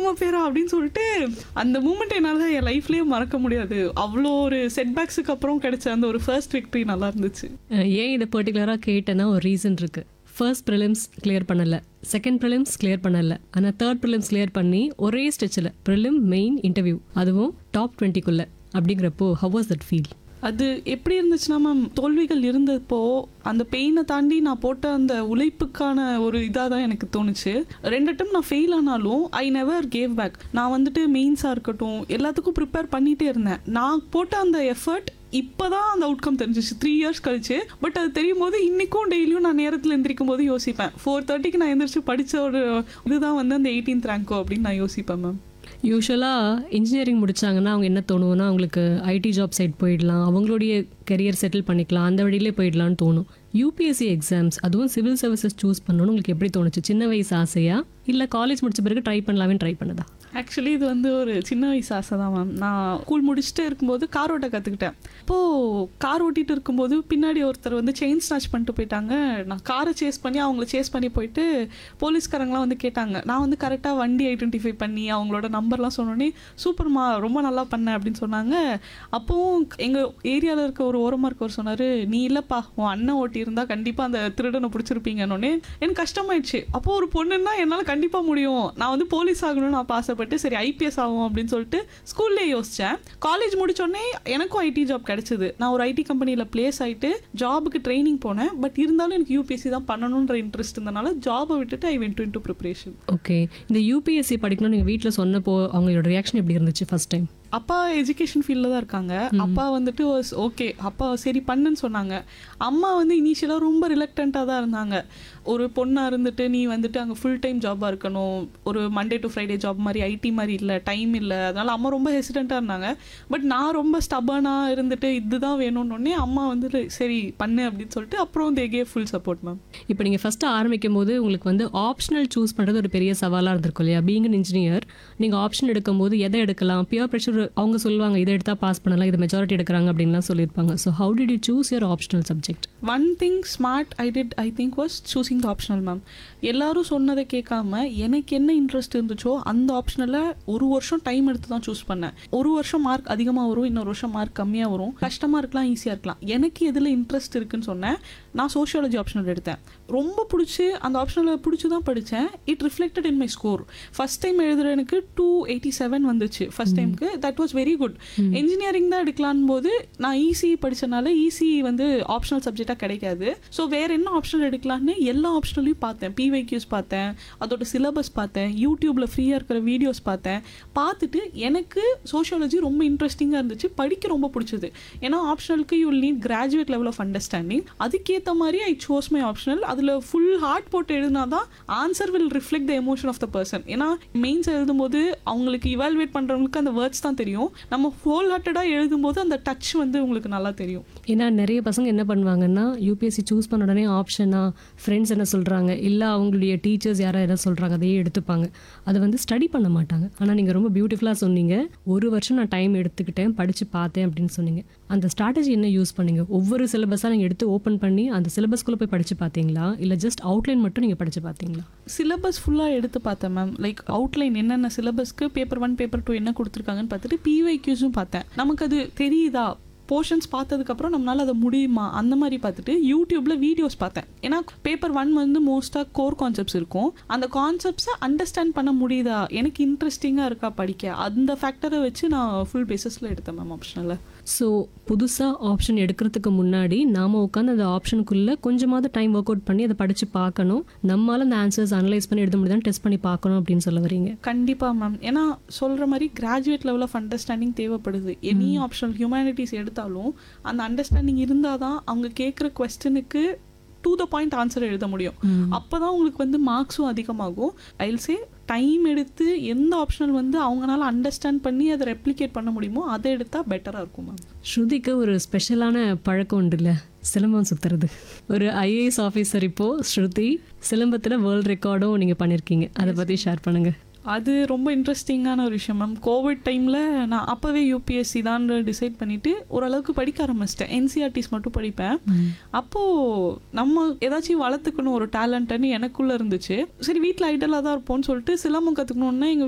நம்ம பேரா அப்படின்னு சொல்லிட்டு அந்த மூமெண்ட் என்னால் என் லைஃப்லேயே மறக்க முடியாது. அவ்வளோ ஒரு செட்பேக்ஸுக்கு அப்புறம் கிடைச்ச அந்த ஒரு ஃபர்ஸ்ட் விக்ட்ரி நல்லா இருந்துச்சு. ஏன் இதை பர்டிகுலராக கேட்டேன்னா ஒரு ரீசன் இருக்குது. ஃபர்ஸ்ட் ப்ரிலிம்ஸ் கிளியர் பண்ணலை, செகண்ட் ப்ரிலிம்ஸ் கிளியர் பண்ணலை, ஆனால் தேர்ட் ப்ரிலிம்ஸ் கிளியர் பண்ணி ஒரே ஸ்டெச்சில் ப்ரிலிம் மெயின் இன்டர்வியூ, அதுவும் டாப் 20க்குள்ளே. அப்படிங்கிறப்போ ஹவ் வாஸ் தட் ஃபீல்? அது எப்படி இருந்துச்சுன்னா மேம், தோல்விகள் இருந்தப்போ அந்த பெயினை தாண்டி நான் போட்ட அந்த உழைப்புக்கான ஒரு இதாக தான் எனக்கு தோணுச்சு. 2 டைம் நான் ஃபெயில் ஆனாலும் ஐ நெவர் கேவ் பேக். நான் வந்துட்டு மெயின்ஸாக இருக்கட்டும் எல்லாத்துக்கும் ப்ரிப்பேர் பண்ணிகிட்டே இருந்தேன். நான் போட்ட அந்த எஃபர்ட் இப்போதான் அந்த அவுட்கம் தெரிஞ்சிச்சு 3 இயர்ஸ் கழிச்சு. பட் அது தெரியும் போது இன்றைக்கும் டெய்லியும் நான் நேரத்தில் எந்திரிக்கும் போது யோசிப்பேன், 4:30க்கு நான் எந்திரிச்சு படித்த ஒரு இதுதான் வந்து அந்த 18th ரேங்கோ அப்படின்னு நான் யோசிப்பேன் மேம். யூஸ்வலாக இன்ஜினியரிங் முடித்தாங்கன்னா அவங்க என்ன தோணுவோன்னா, அவங்களுக்கு ஐடி ஜாப் சைட் போயிடலாம், அவங்களுடைய கெரியர் செட்டில் பண்ணிக்கலாம், அந்த வழியிலே போயிடலான்னு தோணும். யூபிஎஸ்சி எக்ஸாம்ஸ், அதுவும் சிவில் சர்வீசஸ் சூஸ் பண்ணணும்னு உங்களுக்கு எப்படி தோணுச்சு? சின்ன வயசு ஆசையா இல்லை காலேஜ் முடிச்ச பிறகு ட்ரை பண்ணலாமே ட்ரை பண்ணதா? ஆக்சுவலி இது வந்து ஒரு சின்ன வயசு ஆசை தான் மேம். நான் ஸ்கூல் முடிச்சுட்டு இருக்கும்போது கார் ஓட்ட கற்றுக்கிட்டேன். இப்போது கார் ஓட்டிகிட்டு இருக்கும்போது பின்னாடி ஒருத்தர் வந்து செயின் ஸ்நாச் பண்ணிட்டு போயிட்டாங்க. நான் காரை சேஸ் பண்ணி அவங்கள சேஸ் பண்ணி போயிட்டு போலீஸ்காரங்களாம் வந்து கேட்டாங்க. நான் வந்து கரெக்டாக வண்டி ஐடென்டிஃபை பண்ணி அவங்களோட நம்பர்லாம் சொன்னோன்னே சூப்பர்மா ரொம்ப நல்லா பண்ணேன் அப்படின்னு சொன்னாங்க. அப்போவும் எங்கள் ஏரியாவில் இருக்க ஒரு ஓரமாக இருக்கவர் சொன்னார், நீ இல்லைப்பா உன் அண்ணன் ஓட்டியிருந்தா கண்டிப்பாக அந்த திருடனை பிடிச்சிருப்பீங்கன்னொன்னே எனக்கு கஷ்டமாயிடுச்சு. அப்போது ஒரு பொண்ணுன்னா என்னால் கண்டிப்பாக முடியும், நான் வந்து போலீஸ் ஆகணும்னு நான் ஆசைப்பட்டு சரி ஐபிஎஸ் ஆகும் அப்படின்னு சொல்லிட்டு ஸ்கூல்லே யோசித்தேன். காலேஜ் முடிச்சோடனே எனக்கும் ஐடி ஜாப் கிடைச்சிது. நான் ஒரு ஐடி கம்பெனியில் பிளேஸ் ஆகிட்டு ஜாபுக்கு ட்ரைனிங் போனேன். பட் இருந்தாலும் எனக்கு யூபிஎஸ்சி தான் பண்ணணுன்ற இன்ட்ரெஸ்ட் இருந்தனால ஜாபை விட்டுட்டு I went into preparation. Okay, இந்த யூபிஎஸ்சி படிக்கணும்னு நீங்கள் வீட்டில் சொன்னப்போ அவங்களோட ரியாக்ஷன் எப்படி இருந்துச்சு ஃபர்ஸ்ட் டைம்? அப்பா எஜுகேஷன் ஃபீல்டில் தான் இருக்காங்க. அப்பா வந்துட்டு ஓகே அப்பா சரி பண்ணுன்னு சொன்னாங்க. அம்மா வந்து இனிஷியலாக ரொம்ப ரிலக்டண்ட்டாக தான் இருந்தாங்க. ஒரு பொண்ணாக இருந்துட்டு நீ வந்துட்டு அங்கே ஃபுல் டைம் ஜாபாக இருக்கணும், ஒரு மண்டே டு ஃப்ரைடே ஜாப் மாதிரி ஐடி மாதிரி இல்லை, டைம் இல்லை, அதனால் அம்மா ரொம்ப ஹெசிடெண்ட்டாக இருந்தாங்க. பட் நான் ரொம்ப ஸ்டபனாக இருந்துட்டு இதுதான் வேணும்னே அம்மா வந்துட்டு சரி பண்ணு அப்படின்னு சொல்லிட்டு அப்புறம் they gave full support ma'am. இப்போ நீங்கள் ஃபஸ்ட்டு ஆரம்பிக்கும் போது உங்களுக்கு வந்து ஆப்ஷனல் சூஸ் பண்ணுறது ஒரு பெரிய சவாலாக இருந்திருக்கும் இல்லையா? பீயிங் அன் இன்ஜினியர் நீங்கள் ஆப்ஷன் எடுக்கும்போது எதை எடுக்கலாம்? பியர் ப்ரெஷர் அவங்க சொல்லுவாங்க இதை எடுத்தால் பாஸ் பண்ணலாம், இது மெஜாரிட்டி எடுக்கிறாங்க அப்படின்லாம் சொல்லியிருப்பாங்க. So how did you choose your optional subject? One thing smart I did I think was choosing the optional ma'am. எல்லாரும் சொன்னதை கேட்காம எனக்கு என்ன இன்ட்ரெஸ்ட் இருந்துச்சோ அந்த ஆப்ஷனில் ஒரு வருஷம் டைம் எடுத்து தான் சூஸ் பண்ணேன். ஒரு வருஷம் மார்க் அதிகமாக வரும், இன்னொரு வருஷம் மார்க் கம்மியாக வரும், கஷ்டமாக இருக்கலாம் ஈஸியாக இருக்கலாம். எனக்கு எதில் இன்ட்ரெஸ்ட் இருக்குன்னு சொன்னேன். நான் சோஷியாலஜி ஆப்ஷனல் எடுத்தேன். ரொம்ப பிடிச்சி அந்த ஆப்ஷனில் பிடிச்சி தான் படித்தேன். It reflected in my score. First time எழுதுகிற எனக்கு 287 வந்துச்சு ஃபஸ்ட் டைமுக்கு. That was very good. Engineering தான் எடுக்கலான் போது நான் ஈஸி படித்தனால ஈஸி வந்து ஆப்ஷனல் சப்ஜெக்டாக கிடைக்காது. ஸோ வேறு என்ன ஆப்ஷனல் எடுக்கலான்னு எல்லா ஆப்ஷனலையும் பார்த்தேன். பிவைக்யூஸ் பார்த்தேன், அதோட சிலபஸ் பார்த்தேன், யூடியூப்பில் ஃப்ரீயாக இருக்கிற வீடியோஸ் பார்த்தேன். பார்த்துட்டு எனக்கு சோஷியாலஜி ரொம்ப இன்ட்ரெஸ்டிங்காக இருந்துச்சு, படிக்க ரொம்ப பிடிச்சது. ஏன்னா ஆப்ஷனலுக்கு you will NEET graduate level of understanding. அதுக்கேற்ற மாதிரி ஐ சோஸ் மை ஆப்ஷனல். அதில் ஃபுல் ஹார்ட் போட்டு எழுதினா தான் answer will reflect the emotion of the person. ஏன்னா மெயின்ஸ் எழுதும்போது அவங்களுக்கு இவால்வேட் பண்ணுறவங்களுக்கு அந்த வேர்ட்ஸ் தான் தெரியும். நம்ம ஹோல் ஹார்ட்டடாக எழுதும்போது அந்த டச் வந்து உங்களுக்கு நல்லா தெரியும். ஏன்னா நிறைய பசங்க என்ன பண்ணுவாங்கன்னா யூபிஎஸ்சி சூஸ் பண்ண உடனே ஆப்ஷனா ஃப்ரெண்ட்ஸ் என்ன சொல்கிறாங்க இல்லை அவங்களுடைய டீச்சர்ஸ் யாராவது என்ன சொல்கிறாங்க அதையே எடுத்துப்பாங்க. அதை வந்து ஸ்டடி பண்ண மாட்டாங்க. ஆனால் நீங்கள் ரொம்ப பியூட்டிஃபுல்லாக சொன்னீங்க, ஒரு வருஷம் நான் டைம் எடுத்துக்கிட்டேன், படித்து பார்த்தேன் அப்படின்னு சொன்னீங்க. அந்த ஸ்ட்ராட்டஜி என்ன யூஸ் பண்ணீங்க? ஒவ்வொரு சிலபஸாக நீங்கள் எடுத்து ஓப்பன் பண்ணி அந்த சிலபஸ்குள்ளே போய் படித்து பார்த்தீங்களா இல்லை ஜஸ்ட் அவுட்லைன் மட்டும் நீங்கள் படித்து பார்த்தீங்களா? சிலபஸ் ஃபுல்லாக எடுத்து பார்த்தேன் மேம். லைக் அவுட்லைன் என்னென்ன சிலபஸ்க்கு பேப்பர் 1 பேப்பர் 2 என்ன கொடுத்துருக்காங்கன்னு பார்த்துட்டு பிவைக்யூஸும் பார்த்தேன். நமக்கு அது தெரியுதா போர்ஷன்ஸ் பார்த்ததுக்கப்புறம் நம்மளால் அதை முடியுமா அந்த மாதிரி பார்த்துட்டு யூடியூப்பில் வீடியோஸ் பார்த்தேன். ஏன்னா பேப்பர் 1 வந்து மோஸ்ட்டாக கோர் கான்செப்ட்ஸ் இருக்கும். அந்த கான்செப்ட்ஸை அண்டர்ஸ்டாண்ட் பண்ண முடியுதா, எனக்கு இன்ட்ரெஸ்டிங்காக இருக்கா படிக்க, அந்த ஃபேக்டரை வச்சு நான் ஃபுல் பேஸஸில் எடுத்தேன் மேம் ஆப்ஷனில். ஸோ புதுசாக ஆப்ஷன் எடுக்கிறதுக்கு முன்னாடி நாம் உட்காந்து அந்த ஆப்ஷனுக்குள்ளே கொஞ்சமாவது டைம் ஒர்க் அவுட் பண்ணி அதை படித்து பார்க்கணும், நம்மளால் அந்த ஆன்சர்ஸ் அனலைஸ் பண்ணி எழுத முடியுதான் டெஸ்ட் பண்ணி பார்க்கணும் அப்படின்னு சொல்ல வரீங்க? கண்டிப்பாக மேம். ஏன்னா சொல்கிற மாதிரி கிராஜுவேட் லெவல் ஆஃப் அண்டர்ஸ்டாண்டிங் தேவைப்படுது. எனி ஆப்ஷனல் ஹியூமனிட்டிஸ் எடுத்தாலும் அந்த அண்டர்ஸ்டாண்டிங் இருந்தால் தான் அவங்க கேட்குற குவெஸ்டனுக்கு டு த பாயிண்ட் ஆன்சர் எழுத முடியும். அப்போ தான் உங்களுக்கு வந்து மார்க்ஸும் அதிகமாகும். ஐ வில் சே டைம் எடுத்து எந்த ஆப்ஷனல் வந்து அவங்களால அண்டர்ஸ்டாண்ட் பண்ணி அதை ரெப்ளிகேட் பண்ண முடியுமோ அதை எடுத்தால் பெட்டராக இருக்கும் மேம். ஸ்ருதிக்கு ஒரு ஸ்பெஷலான பழக்கம் உண்டு இல்லை, சிலம்பம் சுற்றுறது. ஒரு ஐஏஎஸ் ஆஃபீஸர் இப்போது ஸ்ருதி சிலம்பத்தில் வேர்ல்டு ரெக்கார்டும் நீங்கள் பண்ணியிருக்கீங்க, அதை பற்றி ஷேர் பண்ணுங்கள். அது ரொம்ப இன்ட்ரெஸ்டிங்கான ஒரு விஷயம் மேம். கோவிட் டைமில் நான் அப்போவே யூபிஎஸ்சி தான் டிசைட் பண்ணிவிட்டு ஓரளவுக்கு படிக்க ஆரம்பிச்சிட்டேன். என்சிஆர்டிஸ் மட்டும் படிப்பேன். அப்போது நம்ம ஏதாச்சும் வளர்த்துக்கணும் ஒரு டேலண்ட்டுன்னு எனக்குள்ளே இருந்துச்சு. சரி வீட்டில் ஐடலாக தான் இருப்போம்னு சொல்லிட்டு சிலம்பம் கற்றுக்கணுன்னா எங்கள்